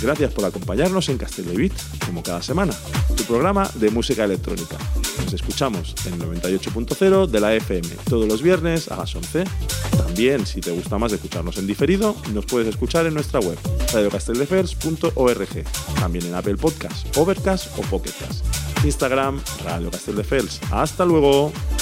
Gracias por acompañarnos en Castelldevit, como cada semana, tu programa de música electrónica. Nos escuchamos en 98.0 de la FM todos los viernes a las 11. También, si te gusta más escucharnos en diferido, nos puedes escuchar en nuestra web, radiocastelldefels.org. También en Apple Podcast, Overcast o Pocket Cast. Instagram, Radio Castelldefels. ¡Hasta luego!